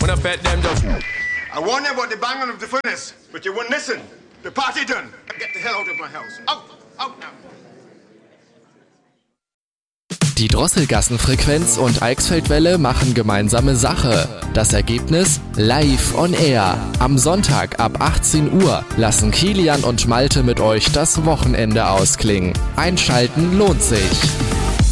When I bet them just... I warned you about the banging of the furnace, but you wouldn't listen. The party done. Get the hell out of my house. Out! Out now! Die Drosselgassenfrequenz und Eichsfeldwelle machen gemeinsame Sache. Das Ergebnis live on air. Am Sonntag ab 18 Uhr lassen Kilian und Malte mit euch das Wochenende ausklingen. Einschalten lohnt sich.